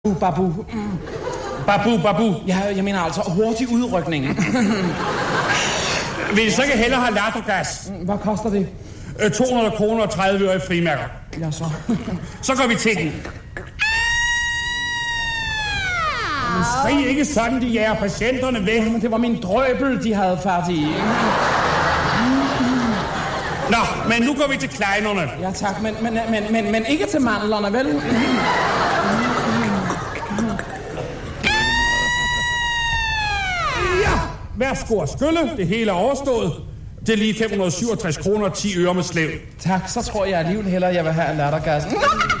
Babu. Babu. Ja, jeg mener altså hurtig udrykning. Vil I så ikke hellere have lattergas? Hvad koster det? 200 kroner og 30 øre i frimærker. Ja, så. Så går vi til den. Men skrig ikke sådan, de jager patienterne væk. Men det var min drøbel, de havde fat i. Nå, men nu går vi til kleinerne. Ja, tak, men ikke til mandlerne, vel? Ja, værsgo at skylle. Det hele er overstået. Det er lige 567 kroner og 10 øre med slæv. Tak, så tror jeg alligevel hellere, jeg vil have lattergas.